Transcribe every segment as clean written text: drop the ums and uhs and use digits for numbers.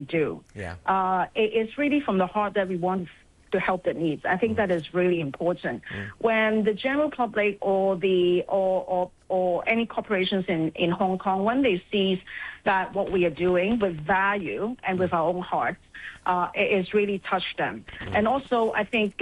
do. Yeah. It's really from the heart that we want to help the needs. I think that is really important. When the general public or any corporations in Hong Kong, when they see that what we are doing with value and with our own hearts, it's really touched them. And also, I think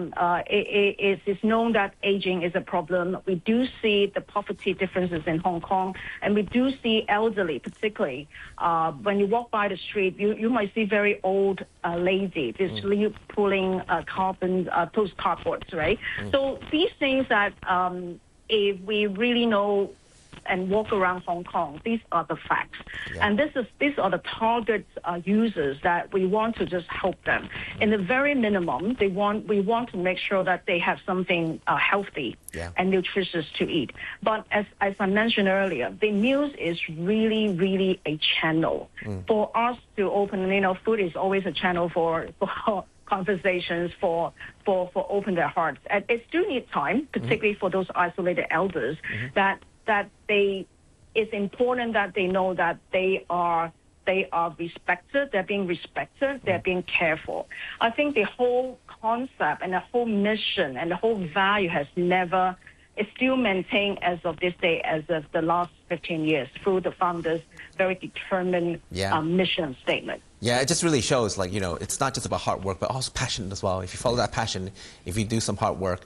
it's known that aging is a problem. We do see the poverty differences in Hong Kong, and we do see elderly, particularly when you walk by the street, you might see very old lady, just pulling those cardboards, right? So these things that if we really know and walk around Hong Kong, these are the facts. And these are the target users that we want to just help them. In the very minimum, we want to make sure that they have something healthy and nutritious to eat. But as I mentioned earlier, the meals is really, really a channel for us to open. Food is always a channel for conversations, for open their hearts. And it still needs time, particularly for those isolated elders, that it's important that they know that they are respected, they're being respected, they're being cared for. I think the whole concept and the whole mission and the whole value is still maintained as of this day, as of the last 15 years, through the founders' very determined mission statement. Yeah, it just really shows, it's not just about hard work, but also passion as well. If you follow that passion, if you do some hard work,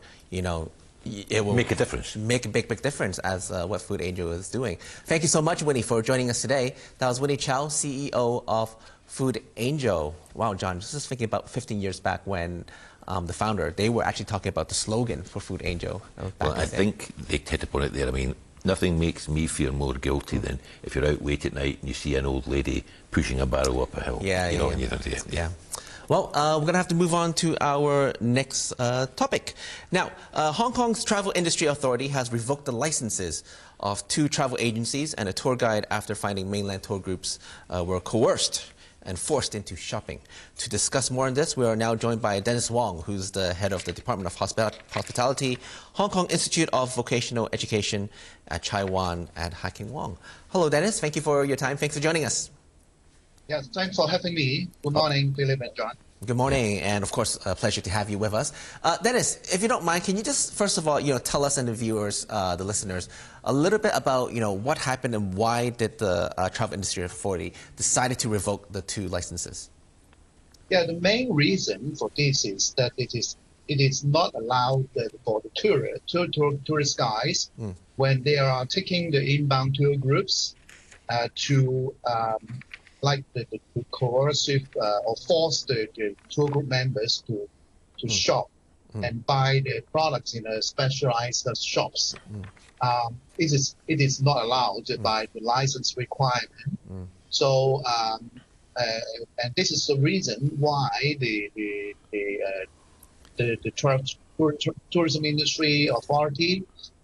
it will make a difference. Make a big difference, as what Food Angel is doing. Thank you so much, Winnie, for joining us today. That was Winnie Chow, CEO of Food Angel. Wow, John, just thinking about 15 years back when the founder, they were actually talking about the slogan for Food Angel. Well, I think they hit upon it there. I mean, nothing makes me feel more guilty than if you're out late at night and you see an old lady pushing a barrow up a hill. Yeah. Well, we're going to have to move on to our next topic. Now, Hong Kong's Travel Industry Authority has revoked the licenses of 2 travel agencies and a tour guide after finding mainland tour groups were coerced and forced into shopping. To discuss more on this, we are now joined by Dennis Wong, who's the head of the Department of Hospitality, Hong Kong Institute of Vocational Education at Chai Wan at Hai King Wong. Hello, Dennis. Thank you for your time. Thanks for joining us. Yes, thanks for having me. Good morning, Philip and John. Good morning, and of course, a pleasure to have you with us. Dennis, if you don't mind, can you just, first of all, tell us and the viewers, the listeners, a little bit about, what happened and why did the Travel Industry Authority decided to revoke the 2 licenses? Yeah, the main reason for this is that it is not allowed for the tourist guides when they are taking the inbound tour groups to the coercive or force the tour group members to shop and buy the products in a specialized shops. It is not allowed by the license requirement. So and this is the reason why the tourism industry authority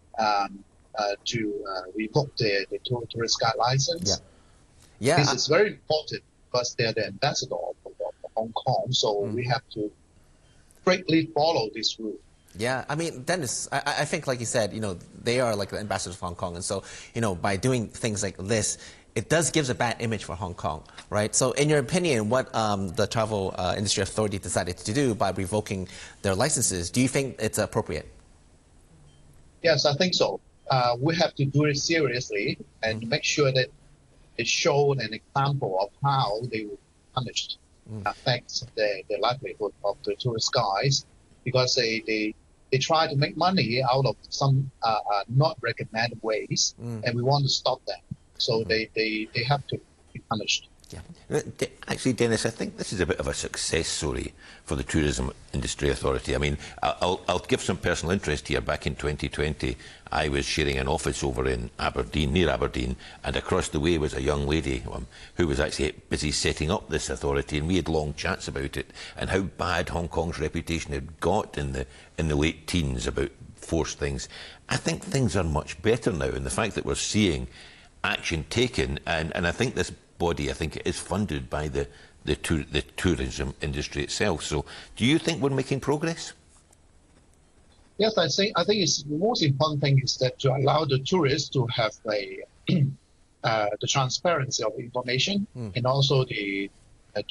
to revoke the tourist guide license. This is very important because they're the ambassador of Hong Kong, so we have to strictly follow this rule. Yeah, I mean, Dennis, I think, like you said, they are like the ambassadors of Hong Kong, and so, by doing things like this, it does give a bad image for Hong Kong, right? So, in your opinion, what the Travel Industry Authority decided to do by revoking their licenses, do you think it's appropriate? Yes, I think so. We have to do it seriously and make sure that it showed an example of how they were punished, affects the livelihood of the tourist guides, because they try to make money out of some not recommended ways, and we want to stop them. So they have to be punished. Yeah. Actually, Dennis, I think this is a bit of a success story for the Tourism Industry Authority. I mean, I'll give some personal interest here. Back in 2020, I was sharing an office over in Aberdeen, near Aberdeen, and across the way was a young lady who was actually busy setting up this authority, and we had long chats about it and how bad Hong Kong's reputation had got in the late teens about forced things. I think things are much better now, and the fact that we're seeing action taken, and I think this body, I think, is funded by the tourism industry itself. So, do you think we're making progress? Yes, I think it's the most important thing is that to allow the tourists to have the transparency of information and also the